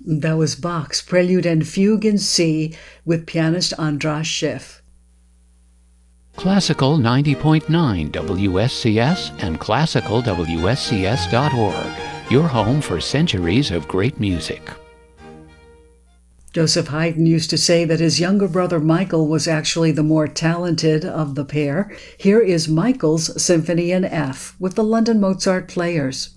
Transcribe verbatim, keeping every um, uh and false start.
That was Bach's Prelude and Fugue in C with pianist Andras Schiff. Classical ninety point nine W S C S and classical W S C S dot org, your home for centuries of great music. Joseph Haydn used to say that his younger brother Michael was actually the more talented of the pair. Here is Michael's Symphony in F with the London Mozart Players.